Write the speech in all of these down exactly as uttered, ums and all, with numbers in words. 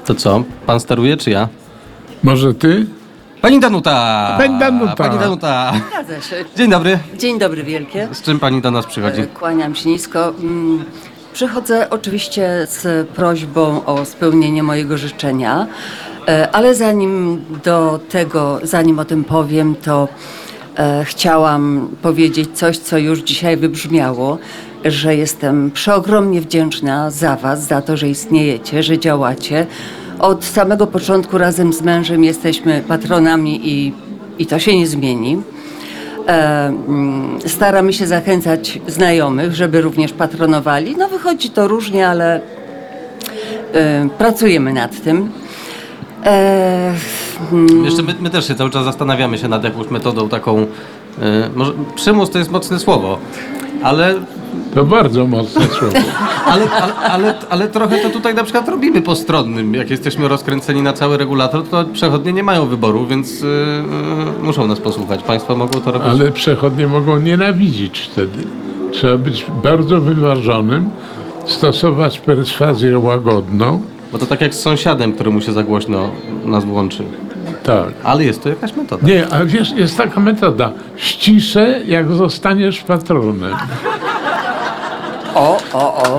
To co? Pan steruje, czy ja? Może ty? Pani Danuta! Pani Danuta. Pani Danuta! Zgadza się. Dzień dobry. Dzień dobry wielkie. Z czym pani do nas przychodzi? E, Kłaniam się nisko. Mm, Przychodzę oczywiście z prośbą o spełnienie mojego życzenia, e, ale zanim do tego, zanim o tym powiem, to e, chciałam powiedzieć coś, co już dzisiaj wybrzmiało, że jestem przeogromnie wdzięczna za was, za to, że istniejecie, że działacie. Od samego początku razem z mężem jesteśmy patronami i, i to się nie zmieni. E, mm, staramy się zachęcać znajomych, żeby również patronowali. No wychodzi to różnie, ale e, pracujemy nad tym. E, mm, Jeszcze my, my też się cały czas zastanawiamy się nad jakąś metodą taką, y, może przymus to jest mocne słowo, ale, To bardzo mocne słowo. ale, ale, ale, ale trochę to tutaj na przykład robimy postronnym. Jak jesteśmy rozkręceni na cały regulator, to przechodnie nie mają wyboru, więc y, y, muszą nas posłuchać. Państwo mogą to robić. Ale przechodnie mogą nienawidzić wtedy. Trzeba być bardzo wyważonym, stosować perswazję łagodną. Bo to tak jak z sąsiadem, któremu się za głośno nas włączy. Tak. Ale jest to jakaś metoda. Nie, a wiesz, jest taka metoda. Ściszę, jak zostaniesz patronem. O, o, o.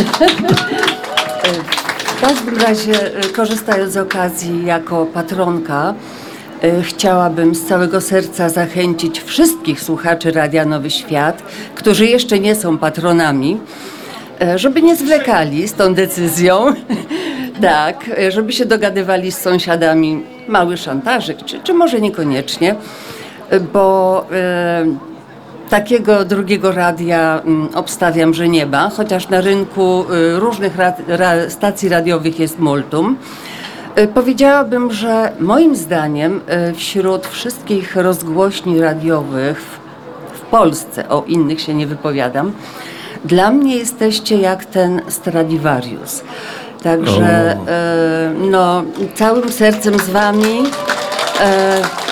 W każdym razie, e, korzystając z okazji jako patronka, e, chciałabym z całego serca zachęcić wszystkich słuchaczy Radia Nowy Świat, którzy jeszcze nie są patronami, e, żeby nie zwlekali z tą decyzją. Tak, e, żeby się dogadywali z sąsiadami. Mały szantażyk, czy, czy może niekoniecznie, e, bo e, takiego drugiego radia mm, obstawiam, że nie ma, chociaż na rynku y, różnych rad, ra, stacji radiowych jest multum. Y, powiedziałabym, że moim zdaniem y, wśród wszystkich rozgłośni radiowych w, w Polsce, o innych się nie wypowiadam, dla mnie jesteście jak ten Stradivarius. Także y, no, całym sercem z wami. Y,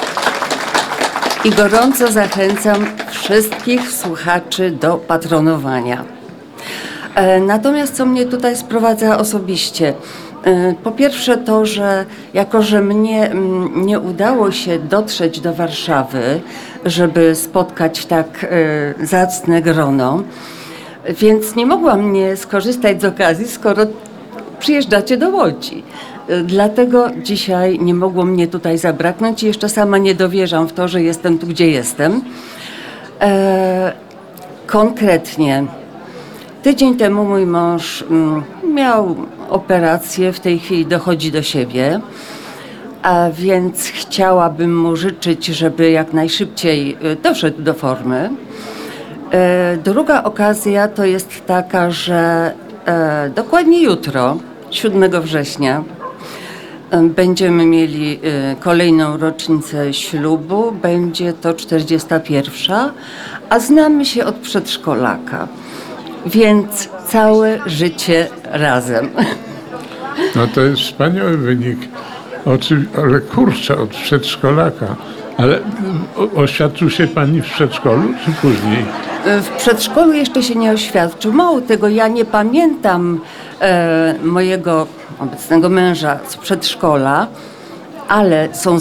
I gorąco zachęcam wszystkich słuchaczy do patronowania. E, Natomiast co mnie tutaj sprowadza osobiście? E, Po pierwsze to, że jako, że mnie mm, nie udało się dotrzeć do Warszawy, żeby spotkać tak e, zacne grono, więc nie mogłam nie skorzystać z okazji, skoro przyjeżdżacie do Łodzi. Dlatego dzisiaj nie mogło mnie tutaj zabraknąć i jeszcze sama nie dowierzam w to, że jestem tu, gdzie jestem. E, konkretnie, tydzień temu mój mąż mm, miał operację, w tej chwili dochodzi do siebie, a więc chciałabym mu życzyć, żeby jak najszybciej e, doszedł do formy. E, druga okazja to jest taka, że e, dokładnie jutro, siódmego września, będziemy mieli y, kolejną rocznicę ślubu, będzie to czterdziesta pierwsza, a znamy się od przedszkolaka, więc całe życie razem. No to jest wspaniały wynik. Oczy, ale kurczę, od przedszkolaka. Ale o, oświadczył się pani w przedszkolu, czy później? W przedszkolu jeszcze się nie oświadczył. Mało tego, ja nie pamiętam e, mojego obecnego męża z przedszkola, ale są